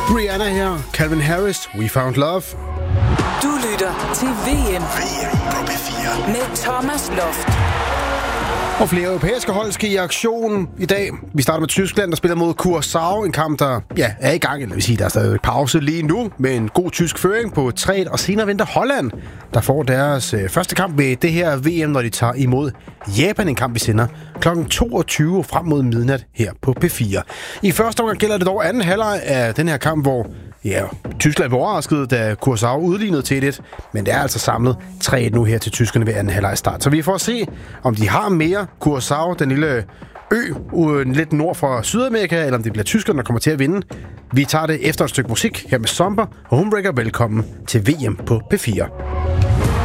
Rihanna her, Calvin Harris, We Found Love. Du lytter til VM på P4 med Thomas Loft. Og flere europæiske hold skal i aktion i dag. Vi starter med Tyskland, der spiller mod Curaçao. En kamp, der er i gang. Eller vil sige, der er stadig pause lige nu. Med en god tysk føring på 3. Og senere venter Holland, der får deres første kamp ved det her VM, når de tager imod Japan. En kamp, vi sender kl. 22 frem mod midnat her på P4. I første omgang gælder det dog anden halvleg af den her kamp, hvor Tyskland var overrasket, da Curaçao udlignede til 1, men det er altså samlet 3-1 nu her til tyskerne ved anden halvleg start. Så vi får se, om de har mere Curaçao, den lille ø lidt nord for Sydamerika, eller om det bliver tyskerne, der kommer til at vinde. Vi tager det efter et stykke musik her med Somber og Homebreaker. Velkommen til VM på P4.